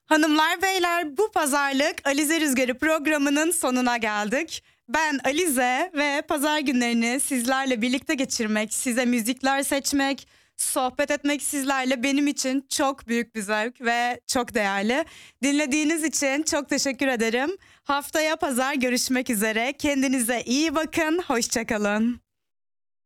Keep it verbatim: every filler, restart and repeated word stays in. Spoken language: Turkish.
Hanımlar beyler, bu pazarlık Alize Rüzgarı programının sonuna geldik. Ben Alize ve pazar günlerini sizlerle birlikte geçirmek, size müzikler seçmek, sohbet etmek sizlerle benim için çok büyük bir zevk ve çok değerli. Dinlediğiniz için çok teşekkür ederim. Haftaya pazar görüşmek üzere. Kendinize iyi bakın, hoşça kalın.